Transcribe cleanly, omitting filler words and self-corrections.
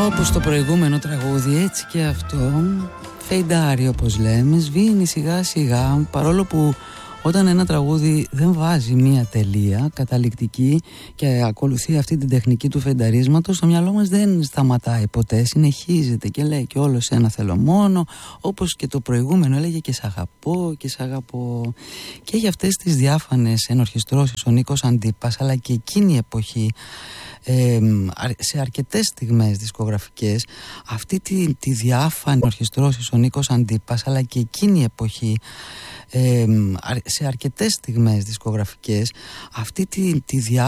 Όπως το προηγούμενο τραγούδι, έτσι και αυτό φεϊντάρει, όπως λέμε, σβήνει σιγά σιγά, παρόλο που όταν ένα τραγούδι δεν βάζει μία τελεία καταληκτική και ακολουθεί αυτή την τεχνική του φενταρίσματος, το μυαλό μας δεν σταματάει ποτέ, συνεχίζεται και λέει και όλο σε ένα θέλω μόνο, όπως και το προηγούμενο έλεγε και σ' αγαπώ και σ' αγαπώ. Και για αυτές τις διάφανες ενορχιστρώσεις ο Νίκος Αντίπας, αλλά και εκείνη η εποχή, σε αρκετές στιγμές δισκογραφικές, αυτή τη διάφανη ορχιστρώσεις ο Νίκος Αντίπας, αλλά και εκείνη η εποχή, σε αρκετές στιγμές δισκογραφικές, αυτή τη διάφανη